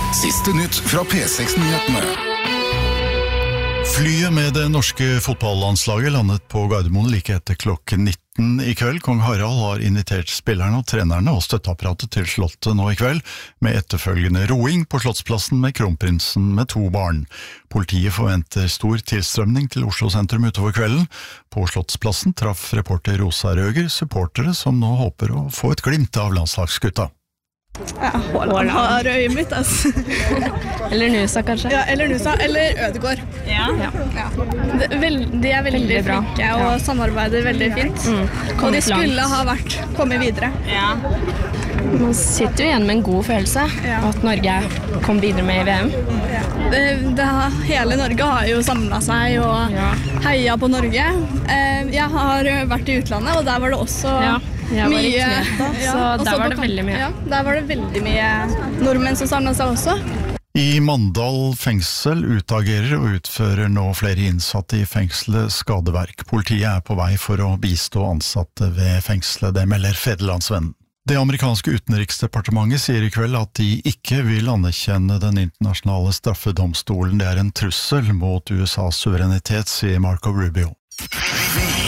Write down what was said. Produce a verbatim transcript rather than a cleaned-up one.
Siste nytt fra P seks-nyhetene. Flyet med det norske fotballandslaget landet på Gardermoen like etter klokken nitten i kveld. Kong Harald har invitert spillerne og trenerne og støtteapparatet til slottet nå i kveld, med etterfølgende roing på Slottsplassen med kronprinsen med to barn. Politiet forventer stor tilstrømning til Oslo sentrum utover kvelden. På Slottsplassen traff reporter Rosa Røger supportere som nå håper å få et glimt av landslagsgutta. Ja, Haaland har øyet mitt, altså. Eller Nusa, kanskje. Ja, eller Nusa, eller Ødegaard. Ja. Ja. Ja. De, veld, de er veldig, veldig flinke og ja. samarbeider veldig fint. Mm. Og de skulle ha vært kommet videre. Ja. Man sitter jo igjen med en god følelse ja. at Norge kom videre med i V M. Ja. Det, det, hele Norge har jo samlet seg og ja. heia på Norge. Jeg har vært i utlandet, og der var det også ja. Jeg var mye, i Kreta, ja, så der var det veldig mye. Ja, der var det veldig mye nordmenn som samlet seg også. I Mandal fengsel utagerer og utfører nå flere innsatte i fengselet skadeverk. Politiet er på vei for å bistå ansatte ved fengselet, det melder Fædrelandsvennen. Det amerikanske utenriksdepartementet sier i kveld at de ikke vil anerkjenne den internasjonale straffedomstolen. Det er en trussel mot U S A's suverenitet, sier Marco Rubio.